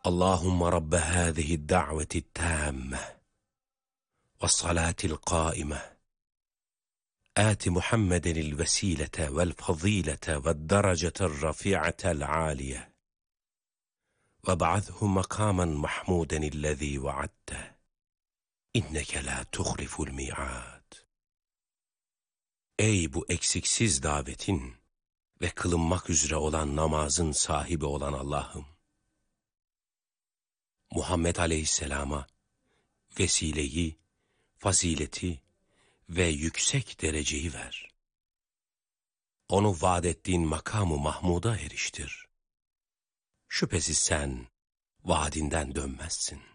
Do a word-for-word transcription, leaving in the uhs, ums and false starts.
Allahümme Rabbe hâzihi da'veti tâmme ve salatil qâime آت محمد الوسيلة والفضيلة والدرجة الرفيعة العالية وابعثه مقاما محمودا الذي وعدته إنك لا تخلف الميعاد. Ey bu eksiksiz davetin ve kılınmak üzere olan namazın sahibi olan Allah'ım! Muhammed Aleyhisselam'a vesileyi, fazileti ve yüksek dereceyi ver. Onu vaad ettiğin makamı Mahmud'a eriştir. Şüphesiz sen vaadinden dönmezsin.